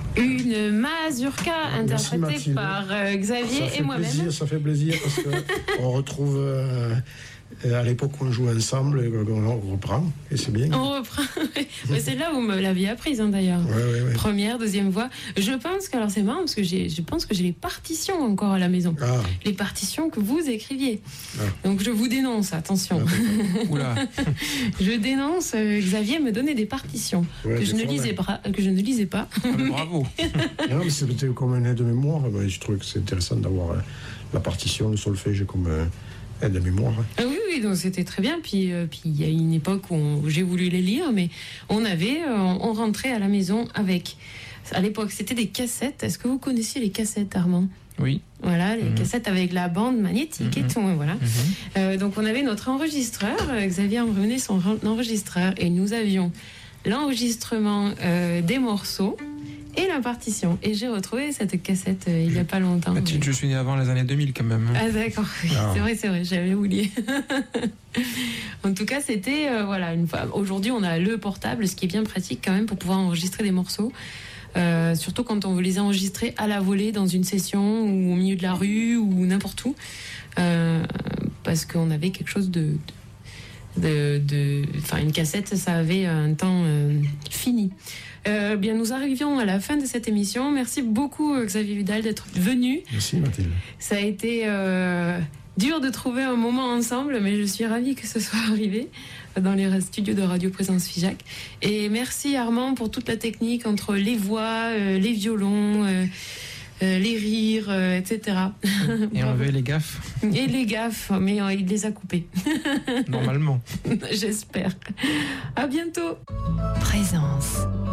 Une mazurka interprétée par Xavier et moi-même. Ça fait plaisir parce qu'on retrouve à l'époque où on jouait ensemble, on reprend, et c'est bien. On reprend, mais c'est là où vous me l'aviez apprise d'ailleurs. Ouais. Première, deuxième voix. Je pense que, alors c'est marrant parce que je pense que j'ai les partitions encore à la maison. Les partitions que vous écriviez. Donc je vous dénonce, attention. Oula. Je dénonce, Xavier me donnait des partitions que je ne lisais pas. Bravo. Non, mais c'était comme un aide-mémoire. Je trouvais que c'est intéressant d'avoir la partition, le solfège comme aide-mémoire. Oui, donc c'était très bien. Puis il y a une époque où j'ai voulu les lire, mais on rentrait à la maison avec. À l'époque, c'était des cassettes. Est-ce que vous connaissiez les cassettes, Armand ? Oui. Voilà, les cassettes avec la bande magnétique et tout. Voilà. Donc on avait notre enregistreur. Xavier emmenait son enregistreur et nous avions l'enregistrement des morceaux et la partition. Et j'ai retrouvé cette cassette il n'y a pas longtemps. Je suis né avant les années 2000 quand même. Ah d'accord, c'est vrai, j'avais oublié. En tout cas, c'était une fois. Aujourd'hui, on a le portable, ce qui est bien pratique quand même pour pouvoir enregistrer des morceaux. Surtout quand on veut les enregistrer à la volée dans une session ou au milieu de la rue ou n'importe où, parce qu'on avait quelque chose une cassette, ça avait un temps fini. Bien, nous arrivions à la fin de cette émission. Merci beaucoup Xavier Vidal d'être venu. Merci Mathilde. Ça a été dur de trouver un moment ensemble, mais je suis ravie que ce soit arrivé dans les studios de Radio Présence Figeac. Et merci Armand pour toute la technique entre les voix, les violons, les rires, etc. Et enlever les gaffes. Et les gaffes, mais il les a coupées. Normalement. J'espère. À bientôt. Présence.